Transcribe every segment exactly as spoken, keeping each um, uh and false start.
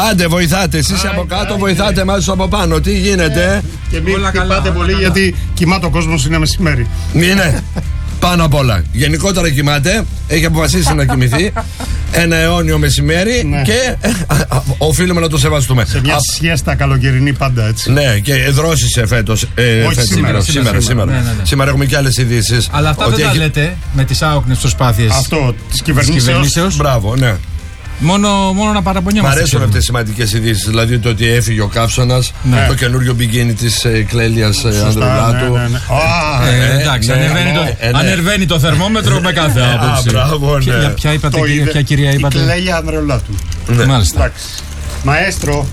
Άντε, βοηθάτε. Εσείς από κάτω, βοηθάτε εμάς από πάνω. Τι γίνεται? Και μην χτυπάτε πολύ, γιατί κοιμάται ο κόσμος, είναι μεσημέρι. Είναι. Πάνω απ' όλα. Γενικότερα κοιμάται. Έχει αποφασίσει να κοιμηθεί. Ένα αιώνιο μεσημέρι. Ναι. Και οφείλουμε να το σεβαστούμε. Σε μια Α... σιέστα καλοκαιρινή πάντα έτσι. Ναι, και δρόσησε φέτος. Ε, Όχι, φέτος, σήμερα, σήμερα. Σήμερα, σήμερα. Ναι, ναι, ναι. Σήμερα έχουμε και άλλες ειδήσεις. Αλλά αυτά ότι δεν έχει... τα λέτε με τις άοκνες προσπάθειες. Αυτό της κυβερνήσεως. κυβερνήσεως. Μπράβο, ναι. Μόνο, μόνο να Μ' παραπονιόμαστε. αρέσουν αυτές οι σημαντικές ειδήσεις. Δηλαδή το ότι έφυγε ο Καύσωνας, Ναι. το καινούριο μπικίνι της ε, Κλέλιας ε, Σωστά, Ανδρουλάτου. ναι, ναι, ναι. Α, Ε, Ε, εντάξει, ναι, ανεβαίνει, ναι, το, ε, ναι. ανεβαίνει το θερμόμετρο με κάθε άποψη. Α, μπράβο, Και ναι. για ποια είπατε, το κυρία, είδε ποια κυρία η είπατε? Κλέλια Ανδρουλάτου. Ναι. Μάλιστα. Εντάξει. Μαέστρο.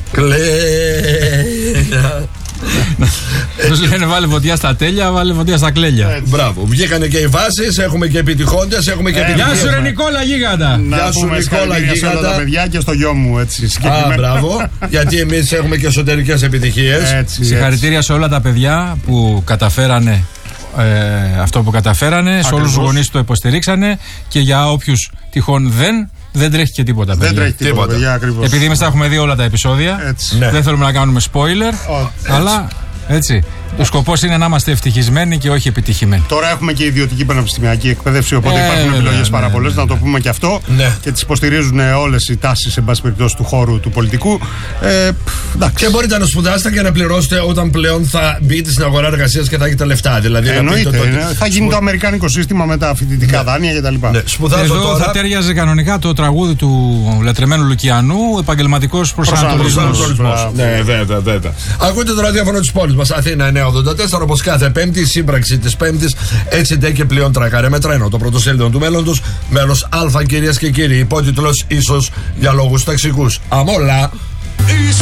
Κλέλια. Τους λένε βάλε φωτιά στα τέλεια, βάλε φωτιά στα κλέλια. Έτσι. Μπράβο. Βγήκανε και οι βάσεις, έχουμε και επιτυχόντες, έχουμε και Ε, επιτυχίες. Γεια σου ρε Νικόλα γίγαντα. Γεια Να σου, πούμε Νικόλα, συγχαρητήρια σε όλα γίγαντα. τα παιδιά και στο γιο μου, έτσι Α, συγκεκριμένα. μπράβο. Γιατί εμείς έχουμε και εσωτερικές επιτυχίες. Έτσι, Συγχαρητήρια σε όλα τα παιδιά που καταφέρανε ε, αυτό που καταφέρανε, σε όλους τους Ακριβώς. γονείς που το υποστηρίξανε και για όποιους τυχόν δεν, δεν τρέχει και τίποτα. Δεν παιδιά. τρέχει τίποτα, Τίποτα. παιδιά, ακριβώς. Επειδή εμείς τα έχουμε δει όλα τα επεισόδια, Έτσι. Ναι. δεν θέλουμε να κάνουμε spoiler, Ω, αλλά έτσι. Ο σκοπός είναι να είμαστε ευτυχισμένοι και όχι επιτυχημένοι. Τώρα έχουμε και ιδιωτική πανεπιστημιακή εκπαίδευση, οπότε Ε, υπάρχουν βέβαια, επιλογές ναι, πάρα ναι, πολλές, ναι. να το πούμε και αυτό. Ναι. Και τις υποστηρίζουν όλες οι τάσεις, εν πάση περιπτώσει, του χώρου του πολιτικού. Ε, πφ, εντάξει. Και μπορείτε να σπουδάσετε και να πληρώσετε όταν πλέον θα μπείτε στην αγορά εργασίας και θα έχετε λεφτά. Δηλαδή, να Εννοείται. πείτε ότι ε, θα γίνει το αμερικάνικο σύστημα με τα φοιτητικά δάνεια κτλ. Ναι, σπουδάζω Εδώ τώρα. θα τέριαζε κανονικά το τραγούδι του λατρεμένου Λουκιανού, επαγγελματικός προσανατολισμός. Προσανατολισμός. Ναι, βέβαια, βέβαια. Ακούτε το ραδιόφωνο της πόλης μας, Αθήνα εννιακόσια ογδόντα τέσσερα, όπως κάθε Πέμπτη, η σύμπραξη της Πέμπτης. Έτσι ντε και πλέον τρακάρε με τρένο. Το πρωτοσέλιδο του μέλλοντος, μέρος Α, κυρίες και κύριοι. Υπότιτλος ίσως για λόγους ταξικούς. Αμόλα.